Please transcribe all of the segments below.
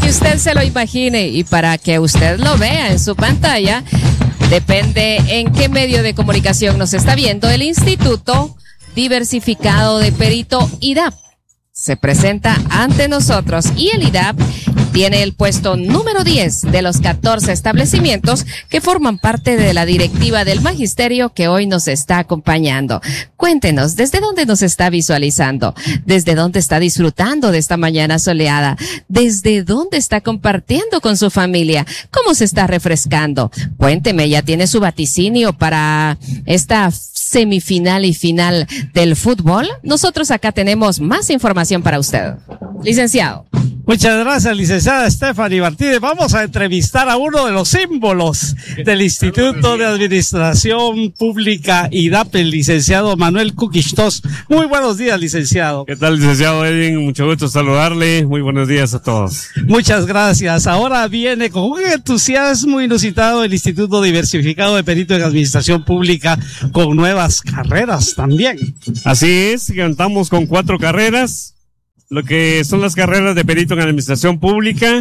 que usted se lo imagine y para que usted lo vea en su pantalla, depende en qué medio de comunicación nos está viendo. El Instituto Diversificado de Perito IDAP se presenta ante nosotros y el IDAP tiene el puesto número 10 de los 14 establecimientos que forman parte de la directiva del magisterio que hoy nos está acompañando. Cuéntenos, ¿desde dónde nos está visualizando? ¿Desde dónde está disfrutando de esta mañana soleada? ¿Desde dónde está compartiendo con su familia? ¿Cómo se está refrescando? Cuénteme, ¿ya tiene su vaticinio para esta semifinal y final del fútbol? Nosotros acá tenemos más información para usted. Licenciado. Muchas gracias, licenciada Stephanie Martínez. Vamos a entrevistar a uno de los símbolos del Instituto de Administración Pública IDAP, el licenciado Manuel Cuquistos. Muy buenos días, licenciado. ¿Qué tal, licenciado Edwin? Mucho gusto saludarle. Muy buenos días a todos. Muchas gracias. Ahora viene con un entusiasmo inusitado el Instituto Diversificado de Perito en Administración Pública con nuevas carreras también. Así es, contamos con 4 carreras. Lo que son las carreras de perito en administración pública,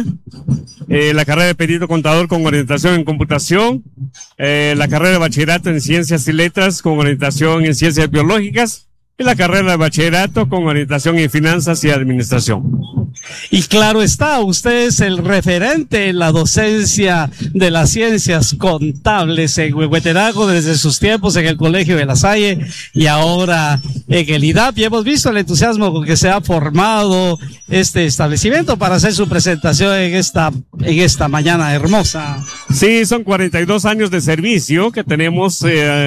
la carrera de perito contador con orientación en computación, la carrera de bachillerato en ciencias y letras con orientación en ciencias biológicas y la carrera de bachillerato con orientación en finanzas y administración. Y claro está, usted es el referente en la docencia de las ciencias contables en Huehuetenango desde sus tiempos en el Colegio de La Salle y ahora en el IDAP. Y hemos visto el entusiasmo con que se ha formado este establecimiento para hacer su presentación en esta mañana hermosa. Sí, son 42 años de servicio que tenemos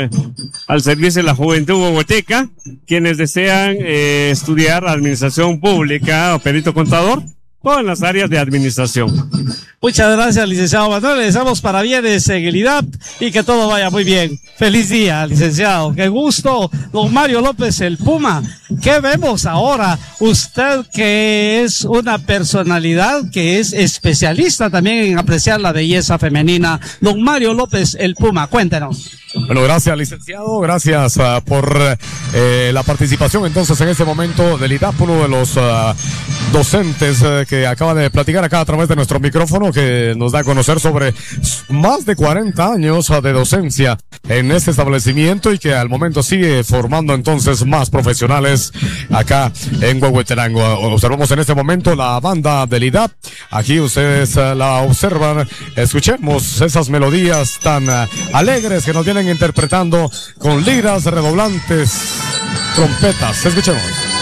al servicio de la juventud huehueteca, quienes desean estudiar administración pública o perito contador o en las áreas de administración. Muchas gracias, licenciado Manuel. Le deseamos parabienes en el IDAP y que todo vaya muy bien. Feliz día, licenciado. Qué gusto. Don Mario López, el Puma. ¿Qué vemos ahora? Usted que es una personalidad que es especialista también en apreciar la belleza femenina. Don Mario López, el Puma, cuéntenos. Bueno, gracias, licenciado. Gracias por la participación entonces en este momento del IDAP, uno de los docentes que acaba de platicar acá a través de nuestro micrófono, que nos da a conocer sobre más de 40 años de docencia en este establecimiento y que al momento sigue formando entonces más profesionales acá en Huehuetenango. Observamos en este momento la banda del IDAP. Aquí ustedes la observan. Escuchemos esas melodías tan alegres que nos vienen interpretando con liras, redoblantes, trompetas. Escuchemos.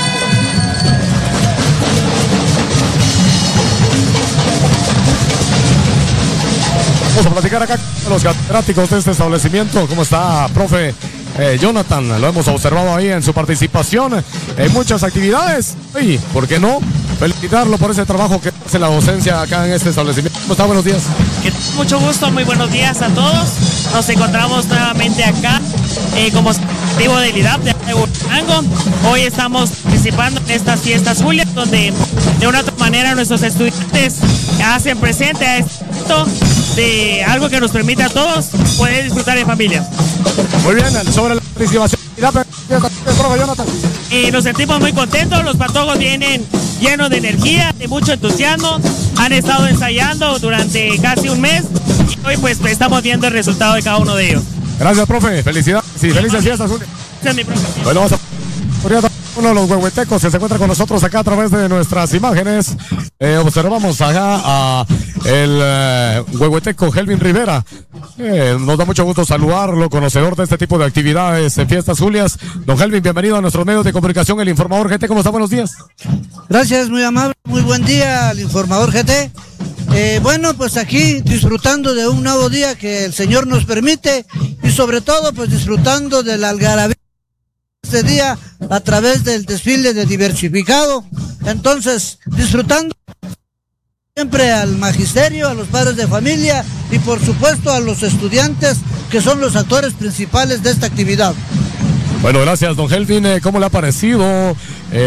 Vamos a platicar acá con los catedráticos de este establecimiento. ¿Cómo está, profe Jonathan? Lo hemos observado ahí en su participación en muchas actividades. Y, ¿por qué no? Felicitarlo por ese trabajo que hace la docencia acá en este establecimiento. ¿Cómo está? Buenos días. Mucho gusto, muy buenos días a todos. Nos encontramos nuevamente acá como activo del IDAP de Huehuetenango. Hoy estamos participando en estas fiestas Julias, donde de una u otra manera nuestros estudiantes hacen presente a esto de algo que nos permite a todos poder disfrutar en familia. Muy bien, sobre la participación del IDAP, profe Jonathan. Nos sentimos muy contentos, los patojos vienen llenos de energía, de mucho entusiasmo, han estado ensayando durante casi un mes y hoy pues estamos viendo el resultado de cada uno de ellos. Gracias, profe, felicidades y felices fiestas. Bueno, vamos a uno de los huehuetecos que se encuentra con nosotros acá a través de nuestras imágenes. Observamos acá a el huehueteco Helvin Rivera. Nos da mucho gusto saludarlo, conocedor de este tipo de actividades en fiestas Julias. Don Helvin, bienvenido a nuestros medios de comunicación, el Informador GT. ¿Cómo está? Buenos días. Gracias, muy amable, muy buen día al Informador GT. Bueno, pues aquí disfrutando de un nuevo día que el Señor nos permite y sobre todo pues disfrutando de la algarabía este día a través del desfile de diversificado. Entonces, disfrutando siempre al magisterio, a los padres de familia y por supuesto a los estudiantes que son los actores principales de esta actividad. Bueno, gracias, don Helvin. ¿Cómo le ha parecido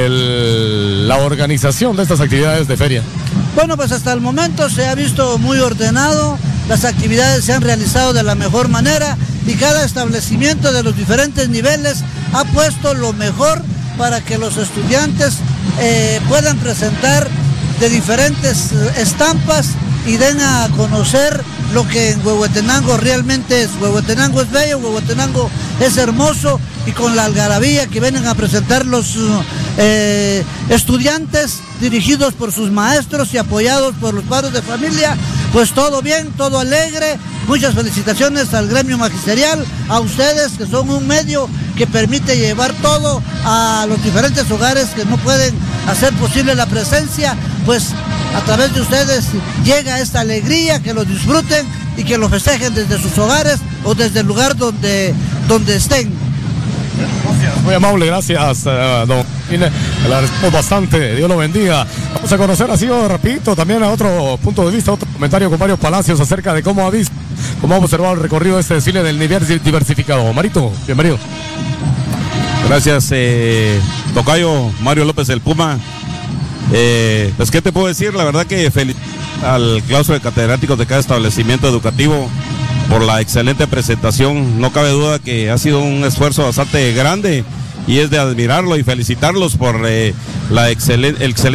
la organización de estas actividades de feria? Bueno, pues hasta el momento se ha visto muy ordenado, las actividades se han realizado de la mejor manera y cada establecimiento de los diferentes niveles ha puesto lo mejor para que los estudiantes puedan presentar de diferentes estampas y den a conocer lo que en Huehuetenango realmente es. Huehuetenango es bello, Huehuetenango es hermoso, y con la algarabía que vienen a presentar los estudiantes dirigidos por sus maestros y apoyados por los padres de familia, pues todo bien, todo alegre. Muchas felicitaciones al gremio magisterial, a ustedes que son un medio que permite llevar todo a los diferentes hogares que no pueden hacer posible la presencia, pues a través de ustedes llega esta alegría, que lo disfruten y que lo festejen desde sus hogares o desde el lugar donde estén. Muy amable, gracias, don. Le agradecemos bastante, Dios lo bendiga. Vamos a conocer así, rapidito, también a otro punto de vista, otro comentario con Mario Palacios acerca de cómo ha observado el recorrido de este desfile del nivel diversificado. Marito, bienvenido. Gracias, tocayo Mario López el Puma. Pues qué te puedo decir, la verdad que felicito al claustro de catedráticos de cada establecimiento educativo por la excelente presentación. No cabe duda que ha sido un esfuerzo bastante grande y es de admirarlo y felicitarlos por el excelente